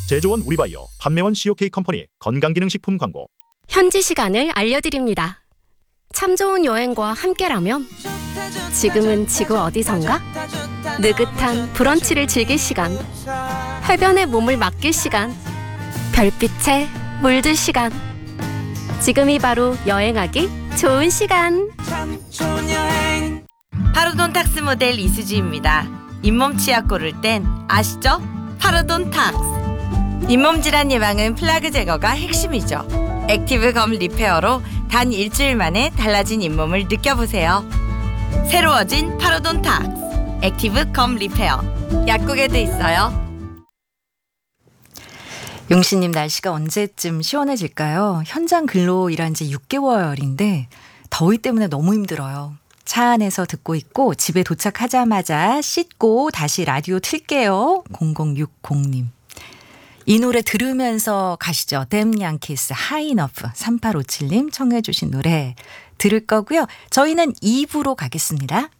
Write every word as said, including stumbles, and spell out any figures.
제조원 우리바이오, 판매원 씨오케이 컴퍼니 건강기능식품 광고. 현지 시간을 알려드립니다. 참 좋은 여행과 함께라면 지금은 지구 어디선가? 느긋한 브런치를 즐길 시간, 해변에 몸을 맡길 시간, 별빛에 물들 시간. 지금이 바로 여행하기 좋은 시간. 파르돈 탁스 모델 이수지입니다. 잇몸 치약 고를 땐 아시죠? 파르돈 탁스. 잇몸 질환 예방은 플라그 제거가 핵심이죠. 액티브 검 리페어로 단 일주일 만에 달라진 잇몸을 느껴보세요. 새로워진 파르돈 탁스 액티브 검 리페어, 약국에도 있어요. 용신님, 날씨가 언제쯤 시원해질까요? 현장 근로 일한 지 육 개월인데 더위 때문에 너무 힘들어요. 차 안에서 듣고 있고 집에 도착하자마자 씻고 다시 라디오 틀게요. 공공육공님. 이 노래 들으면서 가시죠. 댐 양키스 하이너프. 삼팔오칠님 청해 주신 노래 들을 거고요. 저희는 이 부로 가겠습니다.